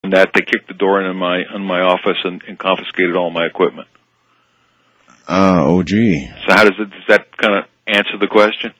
than that, they kicked the door in my office and confiscated all my equipment. Oh, gee. So does that kind of answer the question?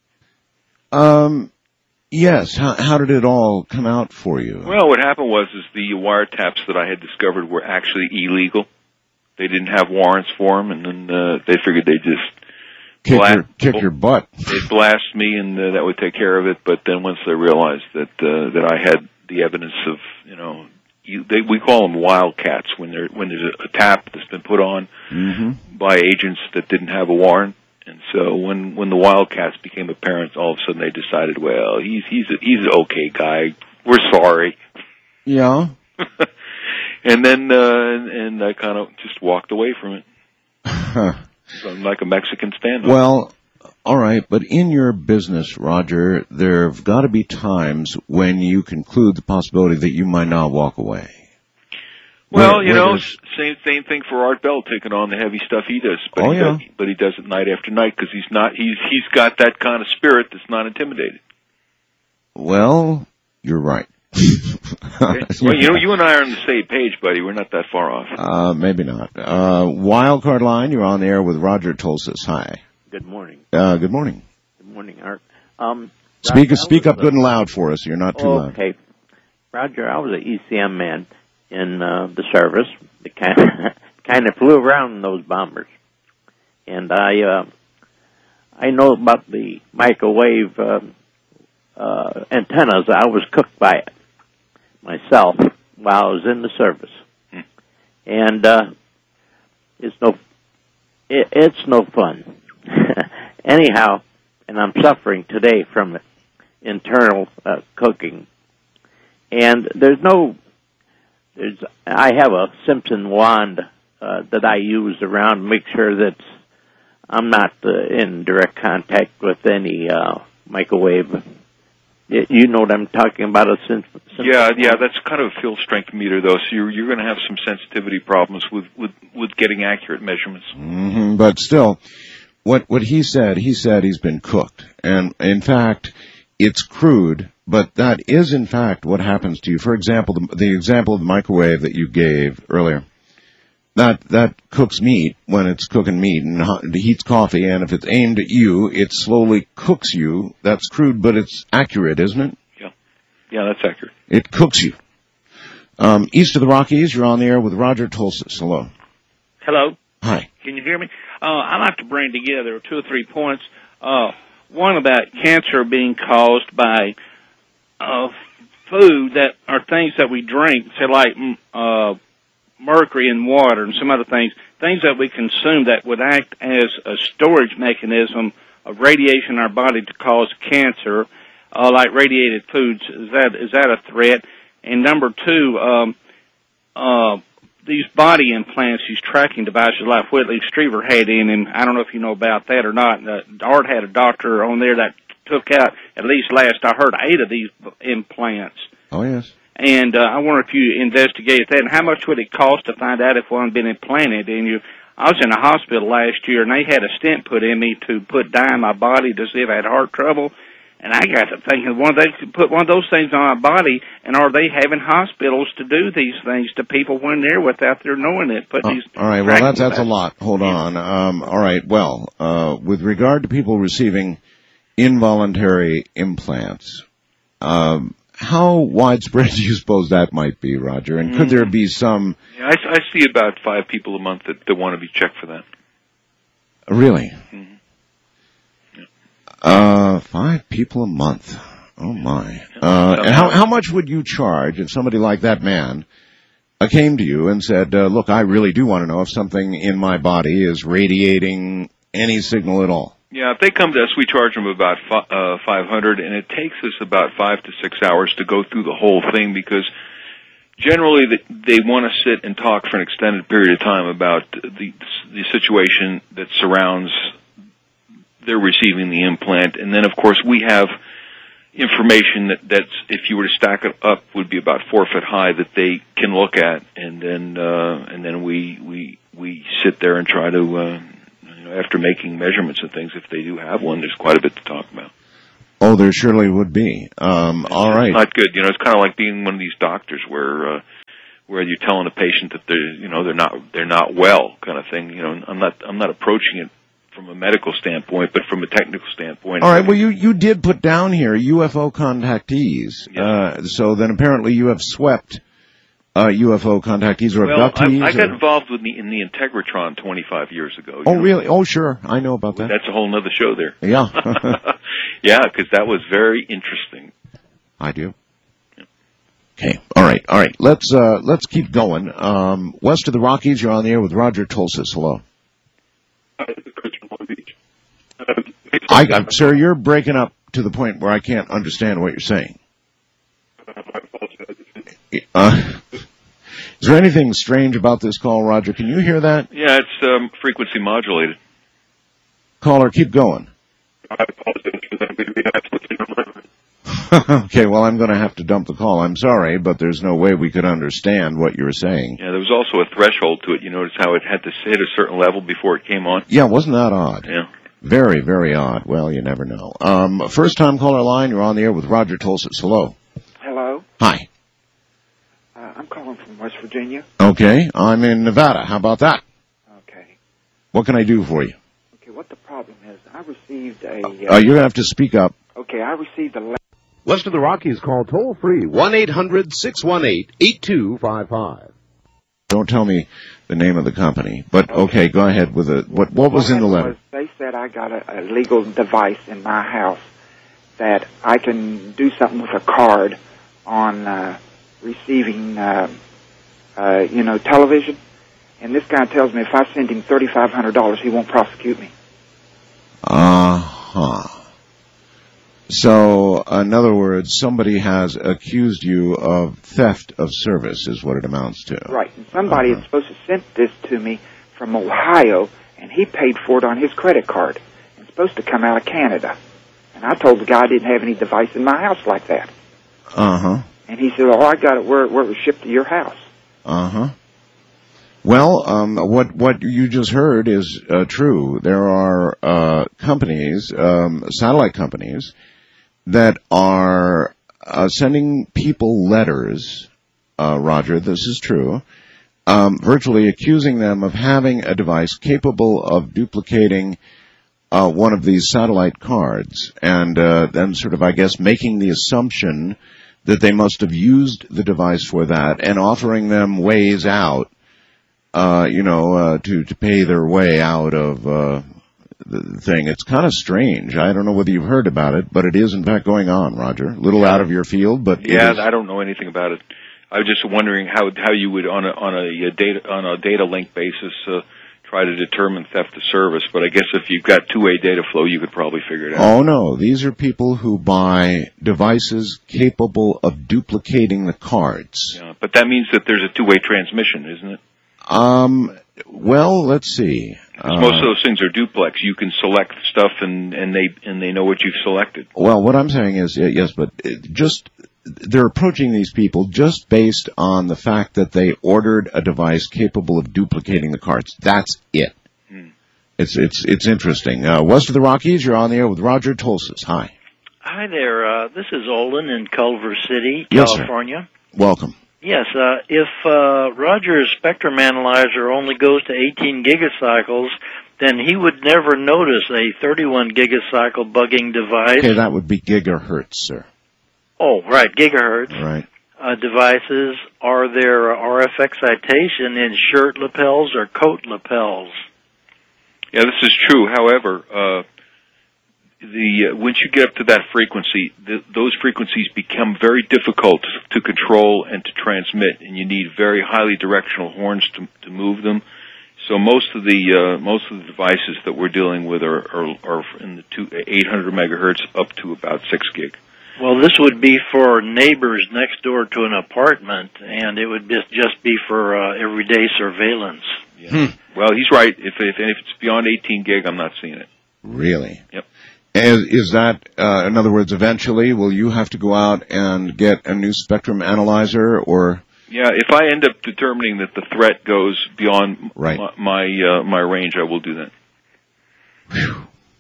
Yes. How did it all come out for you? Well, what happened was the wiretaps that I had discovered were actually illegal. They didn't have warrants for them, and then they figured they'd just kick your butt. They'd blast me, and that would take care of it. But then once they realized that I had the evidence of, we call them wildcats when there's a tap that's been put on by agents that didn't have a warrant. And so when the wildcats became apparent, all of a sudden they decided, well, he's an okay guy. We're sorry. Yeah. And then and I kind of just walked away from it. So I'm like a Mexican standoff. Well, all right, but in your business, Roger, there have got to be times when you conclude the possibility that you might not walk away. Well, same thing for Art Bell taking on the heavy stuff he does, but he does it night after night because he's got that kind of spirit that's not intimidated. Well, you're right. Okay. Well, you and I are on the same page, buddy. We're not that far off. Maybe not. Wildcard line, you're on the air with Roger Tulsis. Hi. Good morning. Good morning. Good morning, Art. Speak up good and loud for us. You're not too loud. Okay. Roger, I was an ECM man in the service. It kind of flew around in those bombers. And I know about the microwave antennas. I was cooked by it myself while I was in the service. And it's no fun. Anyhow, and I'm suffering today from internal cooking. And I have a Simpson wand that I use around to make sure that I'm not in direct contact with any microwave. You know what I'm talking about? Yeah, that's kind of a field strength meter, though. So you're going to have some sensitivity problems with getting accurate measurements. But still, what he said he's been cooked, and in fact, it's crude. But that is, in fact, what happens to you. For example, the example of the microwave that you gave earlier, that cooks meat when it's cooking meat and heats coffee, and if it's aimed at you, it slowly cooks you. That's crude, but it's accurate, isn't it? Yeah, that's accurate. It cooks you. East of the Rockies, you're on the air with Roger Tulsis. Hello. Hello. Hi. Can you hear me? I'd like to bring together 2 or 3 points. One about cancer being caused by food that are things that we drink, say like mercury in water and some other things that we consume that would act as a storage mechanism of radiation in our body to cause cancer, like radiated foods. Is that a threat? And number 2, these body implants, these tracking devices like Whitley Strieber had in, and I don't know if you know about that or not. Art had a doctor on there that took out, at least last I heard, 8 of these implants. Oh, yes. And I wonder if you investigated that, and how much would it cost to find out if one had been implanted in you? I was in a hospital last year, and they had a stent put in me to put dye in my body to see if I had heart trouble. And I got to thinking, they could put one of those things on my body, and are they having hospitals to do these things to people when they're without their knowing it? All right, well, that's a lot. Hold on. All right, well, with regard to people receiving involuntary implants, how widespread do you suppose that might be, Roger? And could there be some... Yeah, I see about 5 people a month that want to be checked for that. Really? Yeah. 5 people a month. Oh, my. And how much would you charge if somebody like that man came to you and said, look, I really do want to know if something in my body is radiating any signal at all? Yeah, if they come to us, we charge them about $500, and it takes us about 5 to 6 hours to go through the whole thing because generally they want to sit and talk for an extended period of time about the situation that surrounds their receiving the implant, and then of course we have information that's if you were to stack it up would be about 4 foot high that they can look at, and then we sit there and try to. After making measurements and things, if they do have one, there's quite a bit to talk about. Oh, there surely would be. All right. It's not good. It's kind of like being one of these doctors where where you're telling a patient that they're not well, kind of thing. I'm not approaching it from a medical standpoint, but from a technical standpoint. All right. Well, you did put down here UFO contactees. Yes. So then apparently you have swept UFO contactees or abductees. I got involved in the Integratron 25 years ago. Oh, really? Oh, sure. I know about that. That's a whole other show there. Yeah. Yeah, because that was very interesting. I do. Okay. All right. Let's keep going. West of the Rockies, you're on the air with Roger Tulsis. Hello. Sir, you're breaking up to the point where I can't understand what you're saying. Is there anything strange about this call, Roger? Can you hear that? Yeah, it's frequency modulated. Caller, keep going. Okay, well, I'm going to have to dump the call. I'm sorry, but there's no way we could understand what you were saying. Yeah, there was also a threshold to it. You notice how it had to hit a certain level before it came on? Yeah, wasn't that odd? Yeah. Very, very odd. Well, you never know. First-time caller line, you're on the air with Roger Tulsis. Hello. Hello. Hi. I'm calling from West Virginia. Okay, I'm in Nevada. How about that? Okay. What can I do for you? Okay, what the problem is, I received a... You're going to have to speak up. Okay, I received a... West of the Rockies, call toll-free, 1-800-618-8255. Don't tell me the name of the company, but okay, go ahead with it. What was in the letter? They said I got a legal device in my house that I can do something with a card on receiving, television. And this guy tells me if I send him $3,500, he won't prosecute me. Uh-huh. So, in other words, somebody has accused you of theft of service, is what it amounts to. Right. And somebody is supposed to send this to me from Ohio, and he paid for it on his credit card. It's supposed to come out of Canada. And I told the guy I didn't have any device in my house like that. Uh-huh. And he said, I got it where it was shipped to your house. Uh-huh. Well, what you just heard is true. There are companies, satellite companies, that are sending people letters, Roger, this is true, virtually accusing them of having a device capable of duplicating one of these satellite cards, and then sort of, I guess, making the assumption that they must have used the device for that, and offering them ways out, to pay their way out of the thing. It's kind of strange. I don't know whether you've heard about it, but it is in fact going on, Roger. A little out of your field, but yeah, I don't know anything about it. I was just wondering how you would on a data link basis try to determine theft of service. But I guess if you've got two-way data flow, you could probably figure it out. Oh no, these are people who buy devices capable of duplicating the cards. Yeah, but that means that there's a two-way transmission, isn't it? Well, let's see. Most of those things are duplex. You can select stuff, and they know what you've selected. Well, what I'm saying is, yes, but they're approaching these people just based on the fact that they ordered a device capable of duplicating the cards. That's it. It's interesting. West of the Rockies, you're on the air with Roger Tulsis. Hi. Hi there. This is Olin in Culver City, Yes, California. Sir. Welcome. Yes, if Roger's spectrum analyzer only goes to 18 gigacycles, then he would never notice a 31 gigacycle bugging device. Okay, that would be gigahertz, sir. Oh, right, gigahertz. Right. Devices, are there RF excitation in shirt lapels or coat lapels? Yeah, this is true. However, once you get up to that frequency, those frequencies become very difficult to control and to transmit, and you need very highly directional horns to move them. So most of the devices that we're dealing with are in the 800 megahertz up to about 6 gig. Well, this would be for neighbors next door to an apartment, and it would just be for everyday surveillance. Yeah. Well, he's right. If it's beyond 18 gig, I'm not seeing it. Really? Yep. Is that, in other words, eventually, will you have to go out and get a new spectrum analyzer, or? Yeah, if I end up determining that the threat goes beyond my range, I will do that. Whew.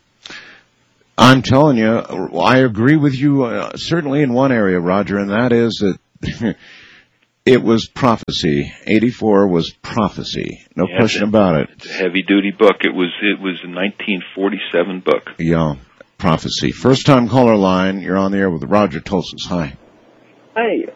I'm telling you, I agree with you certainly in one area, Roger, and that is that It was prophecy. 84 was prophecy. No question about it. It's a heavy-duty book. It was a 1947 book. Yeah, prophecy. First-time caller line. You're on the air with Roger Tulsis. Hi. Hey,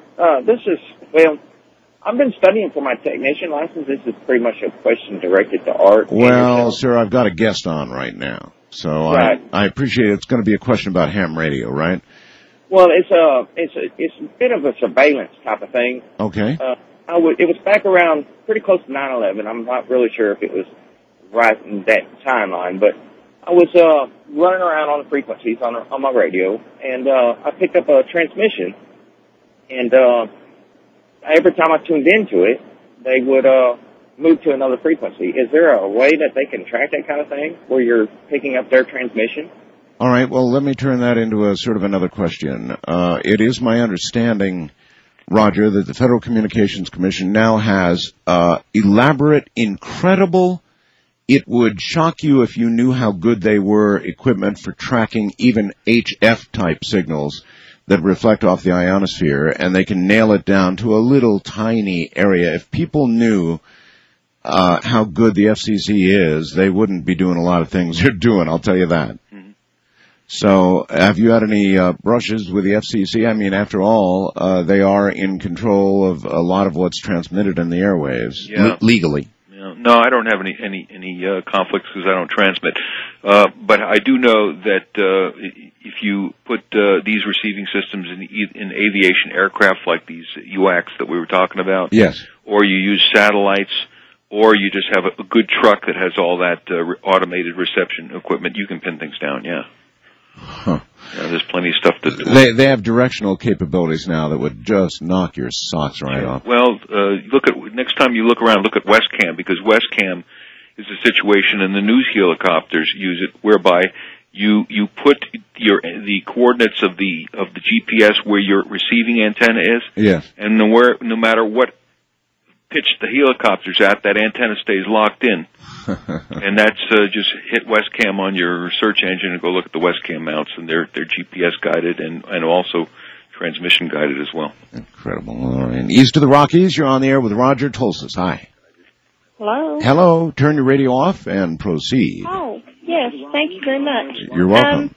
I've been studying for my technician license. This is pretty much a question directed to Art. Well, sir, I've got a guest on right now. So right. I appreciate it. It's going to be a question about ham radio, right? Well, it's a bit of a surveillance type of thing. Okay. It was back around pretty close to 9/11. I'm not really sure if it was right in that timeline, but I was running around on the frequencies on my radio, and I picked up a transmission, and every time I tuned into it, they would move to another frequency. Is there a way that they can track that kind of thing, where you're picking up their transmission? All right, well, let me turn that into a sort of another question. It is my understanding, Roger, that the Federal Communications Commission now has elaborate, incredible, it would shock you if you knew how good they were, equipment for tracking even HF-type signals that reflect off the ionosphere, and they can nail it down to a little tiny area. If people knew how good the FCC is, they wouldn't be doing a lot of things they're doing, I'll tell you that. So, have you had any brushes with the FCC? I mean, after all, they are in control of a lot of what's transmitted in the airwaves, legally. Yeah. No, I don't have any conflicts because I don't transmit. But I do know that if you put these receiving systems in aviation aircraft like these UACs that we were talking about, yes, or you use satellites, or you just have a good truck that has all that automated reception equipment, you can pin things down. Yeah. Huh. Yeah, there's plenty of stuff to do. They have directional capabilities now that would just knock your socks right off. Well, next time you look around, look at Westcam, because Westcam is a situation, and the news helicopters use it, whereby you put the coordinates of the GPS where your receiving antenna is. Yes. And no matter what pitch the helicopter's at, that antenna stays locked in. And that's just hit Westcam on your search engine and go look at the Westcam mounts, and they're GPS guided and also transmission guided as well. Incredible. All right. And east of the Rockies, you're on the air with Roger Tulsis. Hi. Hello. Hello. Turn your radio off and proceed. Oh, yes. Thank you very much. You're welcome.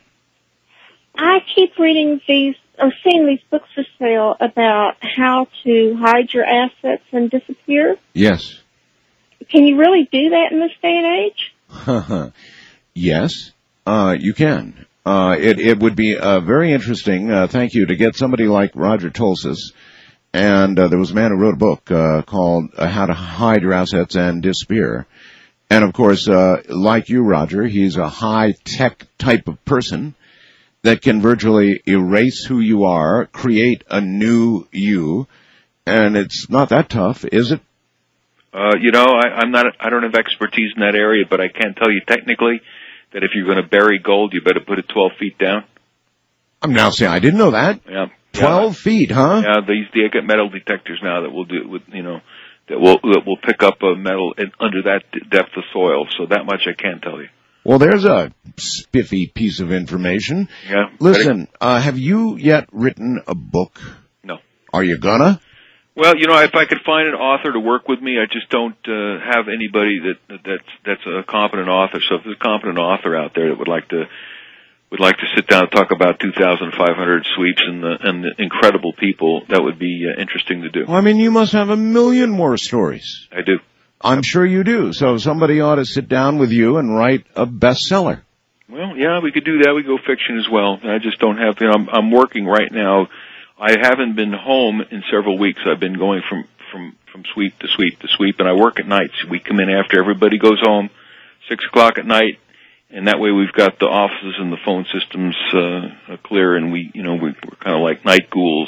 I keep reading these or seeing these books for sale about how to hide your assets and disappear. Yes. Can you really do that in this day and age? Yes, you can. It would be very interesting, thank you, to get somebody like Roger Tulsis. And there was a man who wrote a book called How to Hide Your Assets and Disappear. And, of course, like you, Roger, he's a high-tech type of person that can virtually erase who you are, create a new you, and it's not that tough, is it? I don't have expertise in that area, but I can tell you technically that if you're going to bury gold, you better put it 12 feet down. I'm now saying I didn't know that. Yeah. 12 feet, huh? Yeah, they get metal detectors now that will do with, that will pick up a metal under that depth of soil. So that much I can tell you. Well, there's a spiffy piece of information. Yeah. Listen, have you yet written a book? No. Are you gonna? Well, if I could find an author to work with me, I just don't have anybody that's a competent author. So if there's a competent author out there that would like to sit down and talk about 2,500 sweeps and the incredible people, that would be interesting to do. Well, I mean, you must have a million more stories. I do. I'm sure you do. So somebody ought to sit down with you and write a bestseller. Well, yeah, we could do that. We go fiction as well. I just don't have. I'm working right now. I haven't been home in several weeks. I've been going from sweep to sweep to sweep, and I work at nights. We come in after everybody goes home, 6:00 at night, and that way we've got the offices and the phone systems clear, and we're kind of like night ghouls,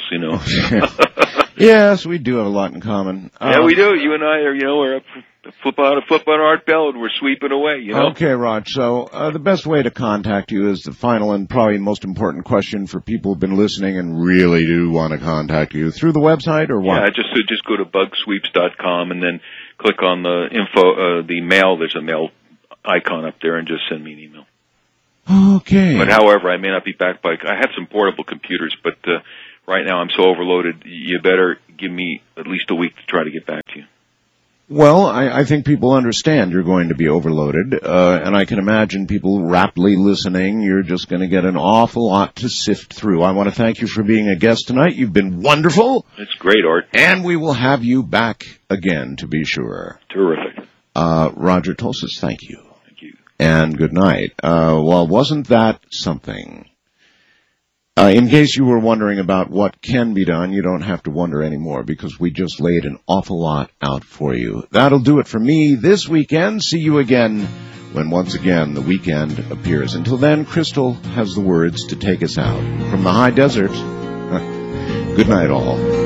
Yes, we do have a lot in common. Yeah, we do. You and I are, we're up flip on Art Bell, and we're sweeping away, Okay, Raj. So the best way to contact you is the final and probably most important question for people who've been listening and really do want to contact you. Through the website or what? Yeah, just go to bugsweeps.com and then click on the info, the mail. There's a mail icon up there, and just send me an email. Okay. But however, I may not be back I have some portable computers, but right now I'm so overloaded, you better give me at least a week to try to get back to you. Well, I think people understand you're going to be overloaded, and I can imagine people raptly listening. You're just going to get an awful lot to sift through. I want to thank you for being a guest tonight. You've been wonderful. It's great, Art. And we will have you back again, to be sure. Terrific. Roger Tulsis, thank you. Thank you. And good night. Well, wasn't that something? In case you were wondering about what can be done, you don't have to wonder anymore because we just laid an awful lot out for you. That'll do it for me this weekend. See you again when once again the weekend appears. Until then, Crystal has the words to take us out. From the high desert, good night all.